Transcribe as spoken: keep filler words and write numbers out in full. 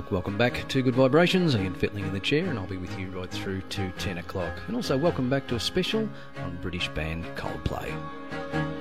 look, welcome back to Good Vibrations. Ian Fetling in the chair, and I'll be with you right through to ten o'clock. And also welcome back to a special on British band Coldplay.